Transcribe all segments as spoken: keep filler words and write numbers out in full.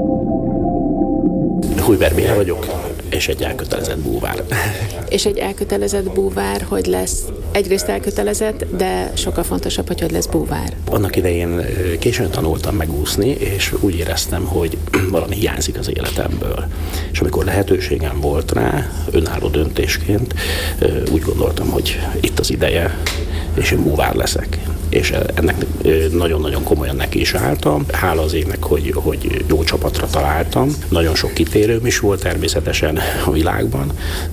Hujber Béla vagyok, és egy elkötelezett búvár. És egy elkötelezett búvár, hogy lesz egyrészt elkötelezett, de sokkal fontosabb, hogy hogy lesz búvár. Annak idején későn tanultam megúszni, és úgy éreztem, hogy valami hiányzik az életemből. És amikor lehetőségem volt rá, önálló döntésként, úgy gondoltam, hogy itt az ideje, és én búvár leszek. És ennek nagyon-nagyon komolyan neki is álltam. Hála az égnek, hogy, hogy jó csapatra találtam. Nagyon sok kitérőm is volt természetesen a világban,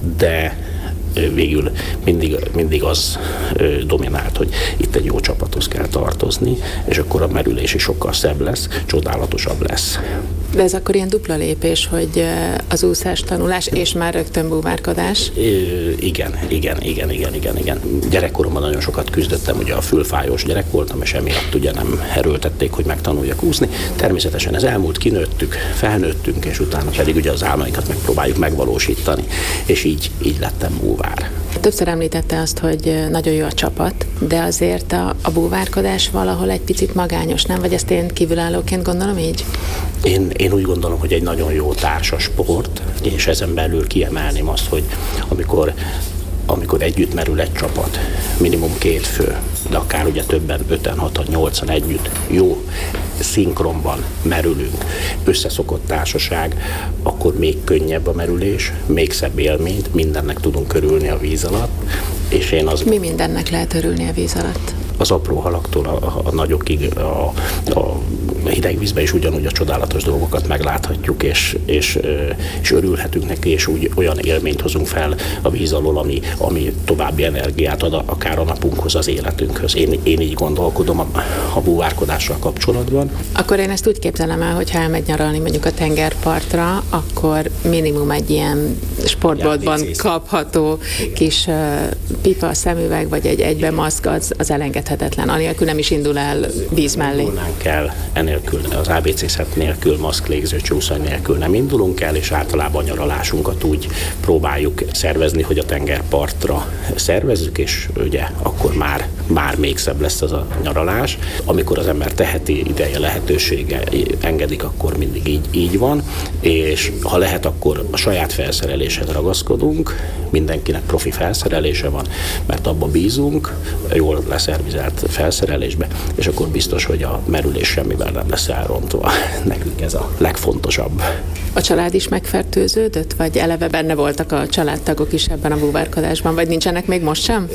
de végül mindig, mindig az dominált, hogy itt egy jó csapathoz kell tartozni, és akkor a merülés is sokkal szebb lesz, csodálatosabb lesz. De ez akkor ilyen dupla lépés, hogy az úszás tanulás és már rögtön búvárkodás? Igen, igen, igen, igen, igen, igen. Gyerekkoromban nagyon sokat küzdöttem, ugye a fülfájós gyerek voltam, és emiatt ugye nem erőltették, hogy megtanuljak úszni. Természetesen ez elmúlt, kinőttük, felnőttünk, és utána pedig ugye az álmainkat megpróbáljuk megvalósítani, és így, így lettem búvár. Többször említette azt, hogy nagyon jó a csapat, de azért a, a búvárkodás valahol egy picit magányos, nem? Vagy ezt én kívülállóként gondolom így? Én, én úgy gondolom, hogy egy nagyon jó társas sport, és ezen belül kiemelném azt, hogy amikor, amikor együtt merül egy csapat, minimum két fő, de akár ugye többen, öten, hatan, nyolcan együtt jó szinkronban merülünk, összeszokott társaság, akkor még könnyebb a merülés, még szebb élményt, mindennek tudunk örülni a víz alatt. És én az... Mi mindennek lehet örülni a víz alatt? Az apró halaktól a, a nagyokig, a, a hideg vízben is ugyanúgy a csodálatos dolgokat megláthatjuk, és, és, és örülhetünk neki, és úgy olyan élményt hozunk fel a víz alól, ami, ami további energiát ad akár a napunkhoz, az életünkhöz. Én, én így gondolkodom a, a búvárkodással kapcsolatban. Akkor én ezt úgy képzelem el, hogy ha elmegy nyaralni mondjuk a tengerpartra, akkor minimum egy ilyen sportboltban kapható kis uh, pipa, szemüveg, vagy egy egybemaszk az, az elengedhetetlen. Anélkül nem is indul el víz mellé. Indulnánk el, enélkül, az á bé cé-szet nélkül, maszk, légző, csúszaj nélkül nem indulunk el, és általában a nyaralásunkat úgy próbáljuk szervezni, hogy a tengerpartra szervezzük, és ugye akkor már, már még szebb lesz az a nyaralás. Amikor az ember teheti, ideje, lehetősége engedik, akkor mindig így, így van, és ha lehet, akkor a saját felszereléshez ragaszkodunk, mindenkinek profi felszerelése van, mert abba bízunk, jól leszervizelt felszerelésbe, és akkor biztos, hogy a merülés semmivel nem lesz elrontva. Nekünk ez a legfontosabb. A család is megfertőződött, vagy eleve benne voltak a családtagok is ebben a búvárkodásban, vagy nincsenek még most sem?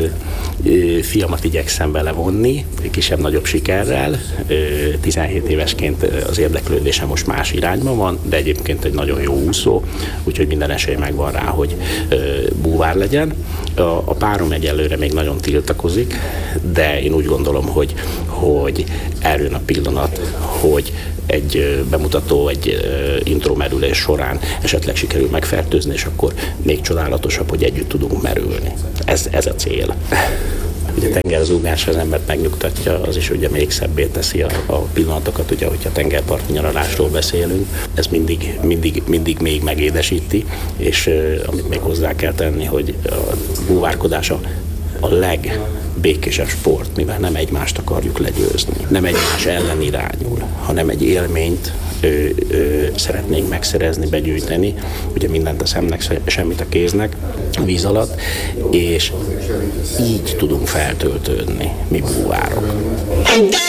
Ö, ö, fiamat igyekszem belevonni, kisebb-nagyobb sikerrel. Ö, tizenhét évesként az érdeklődése most más irányban van, de egyébként egy nagyon jó úszó, úgyhogy minden esély megvan rá, hogy ö, búvár legyen. A, a párom egyelőre még nagyon tiltakozik, de én úgy gondolom, hogy, hogy eljön a pillanat, hogy egy bemutató, egy intromerülés során esetleg sikerül megfertőzni, és akkor még csodálatosabb, hogy együtt tudunk merülni. Ez, ez a cél. Ugye tengerzúgás az embert megnyugtatja, az is ugye még szebbé teszi a, a pillanatokat, ugye, hogyha tengerparti nyaralásról beszélünk. Ez mindig, mindig, mindig még megédesíti, és uh, amit még hozzá kell tenni, hogy a búvárkodás a, a legbékésebb sport, mivel nem egymást akarjuk legyőzni, nem egymás ellen irányul, hanem egy élményt ö, ö, szeretnénk megszerezni, begyűjteni, ugye mindent a szemnek, semmit a kéznek, víz alatt, és így tudunk feltöltődni, mi búvárok.